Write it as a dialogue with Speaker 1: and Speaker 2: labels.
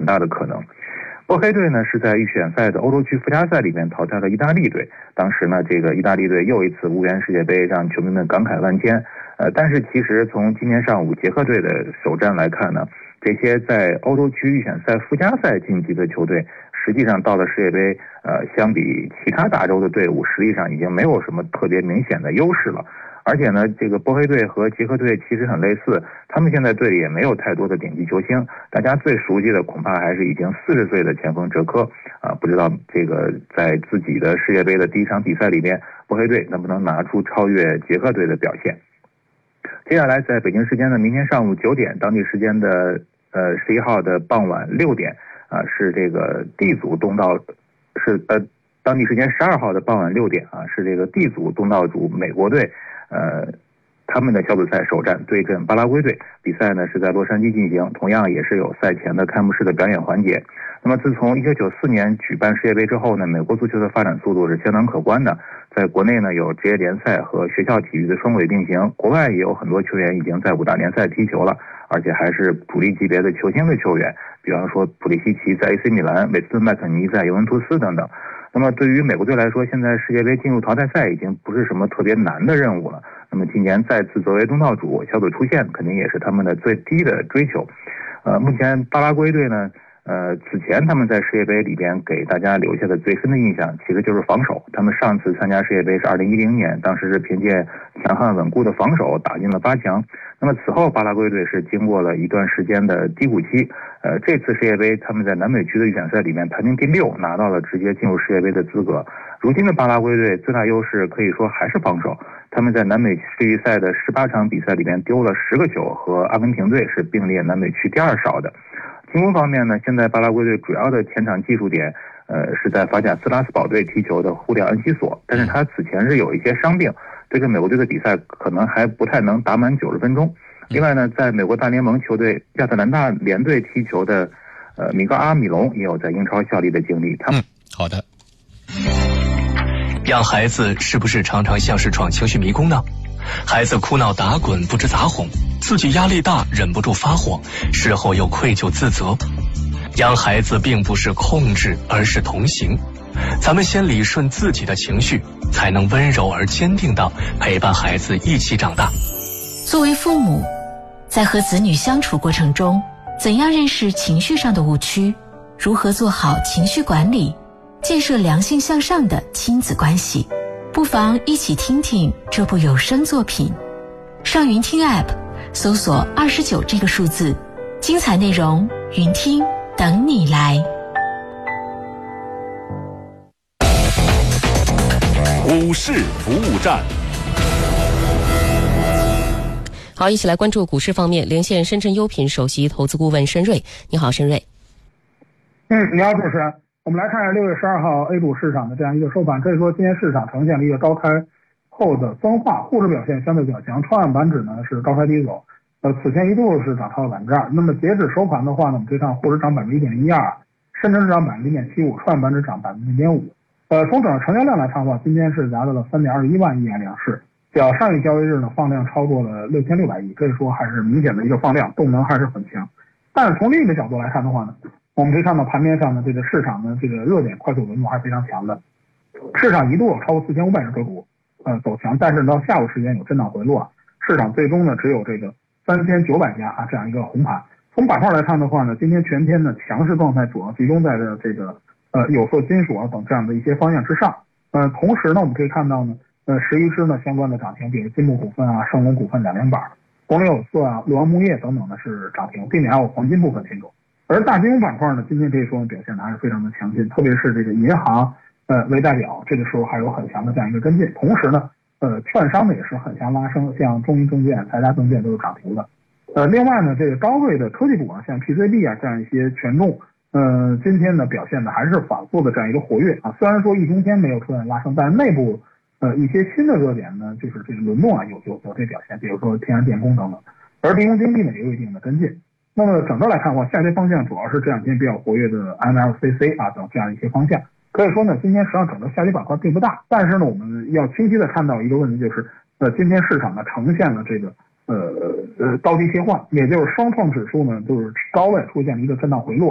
Speaker 1: 很大的可能。波黑队呢是在预选赛的欧洲区附加赛里面淘汰了意大利队，当时呢这个意大利队又一次无缘世界杯，让球迷们感慨万千。但是其实从今天上午捷克队的首战来看呢，这些在欧洲区预选赛附加赛晋级的球队，实际上到了世界杯，相比其他大洲的队伍，实际上已经没有什么特别明显的优势了。而且呢，这个波黑队和捷克队其实很类似，他们现在队里也没有太多的顶级球星，大家最熟悉的恐怕还是已经40岁的前锋哲科啊，不知道这个在自己的世界杯的第一场比赛里面，波黑队能不能拿出超越捷克队的表现。接下来在北京时间的明天上午9点，当地时间的11号的傍晚6点啊，是这个 D 组东道当地时间12号的傍晚6点啊，是这个 D 组东道主美国队他们的小组赛首战对阵巴拉圭队，比赛呢是在洛杉矶进行，同样也是有赛前的开幕式的表演环节。那么自从1994年举办世界杯之后呢，美国足球的发展速度是相当可观的。在国内呢有职业联赛和学校体育的双轨并行，国外也有很多球员已经在5大联赛踢球了，而且还是主力级别的球星的球员，比方说普利西奇在 AC 米兰，韦斯顿麦肯尼在尤文图斯等等。那么对于美国队来说，现在世界杯进入淘汰赛已经不是什么特别难的任务了。那么今年再次作为东道主，小组出线肯定也是他们的最低的追求。目前巴拉圭队呢，此前他们在世界杯里边给大家留下的最深的印象其实就是防守。他们上次参加世界杯是2010年，当时是凭借强悍稳固的防守打进了8强。那么此后巴拉圭队是经过了一段时间的低谷期，这次世界杯他们在南美区的预选赛里面排名第6，拿到了直接进入世界杯的资格。如今的巴拉圭队最大优势可以说还是防守，他们在南美世预赛的18场比赛里面丢了10个球，和阿根廷队是并列南美区第2少的。进攻方面呢，现在巴拉圭队主要的前场技术点是在法甲斯拉斯堡队踢球的胡里安西索，但是他此前是有一些伤病，对阵美国队的比赛可能还不太能打满90分钟。另外呢，在美国大联盟球队亚特兰大联队踢球的米格阿米隆也有在英超效力的经历。
Speaker 2: 好的。养孩子是不是常常像是闯情绪迷宫呢？孩子哭闹打滚不知咋哄，自己压力大忍不住发火，事后又愧疚自责。养孩子并不是控制，而是同行。咱们先理顺自己的情绪，才能温柔而坚定地陪伴孩子一起长大。
Speaker 3: 作为父母，在和子女相处过程中，怎样认识情绪上的误区，如何做好情绪管理，建设良性向上的亲子关系，不妨一起听听这部有声作品。上云听 App 搜索29这个数字，精彩内容云听等你来。
Speaker 4: 股市服务站。
Speaker 5: 好，一起来关注股市方面，连线深圳优品首席投资顾问申瑞。你好，申瑞。
Speaker 6: 你好，主持人。我们来看6月12号 A 股市场的这样一个收盘，可以说今天市场呈现了一个高开后的分化，沪指表现相对较强，创业板指呢是高开低走，此前一度是涨超了2%。那么截止收盘的话呢，我们可以看沪指涨1.12%，深圳市涨0.75%，创业板指涨0.5%。从整个成交量来看的话，今天是达到了3.21万亿元两市，较上一交易日呢放量超过了6600亿，可以说还是明显的一个放量，动能还是很强。但是从另一个角度来看的话呢，我们可以看到盘面上的这个市场的这个热点快速轮动还是非常强的，市场一度超过4500只个股走强，但是到下午时间有震荡回落，市场最终呢只有这个3900家这样一个红盘。从板块来看的话呢，今天全天的强势状态主要集中在这个有色金属等这样的一些方向之上。同时呢，我们可以看到呢11只呢相关的涨停，比如金木股份啊、盛隆股份2连板，光联有色啊、六安木业等等呢是涨停，并且还有黄金部分品种。而大金融板块呢，今天可以说表现的还是非常的强劲，特别是这个银行为代表，这个时候还有很强的这样一个跟进。同时呢，券商呢也是很强拉升，像中银证券、财达证券都是涨停的。另外呢，这个高位的科技股啊，像 PCB 啊这样一些权重，今天呢表现的还是反复的这样一个活跃啊。虽然说一中天没有出现拉升，但是内部一些新的热点呢，就是这个轮动啊有这表现，比如说天然电工等等。而民工经济呢也有一定的跟进。那么整个来看的话，下跌方向主要是这两天比较活跃的 MLCC 啊等这样一些方向。可以说呢，今天实际上整个下跌板块并不大，但是呢，我们要清晰的看到一个问题，就是今天市场呢呈现了这个高低切换，也就是双创指数呢就是高位出现了一个震荡回落。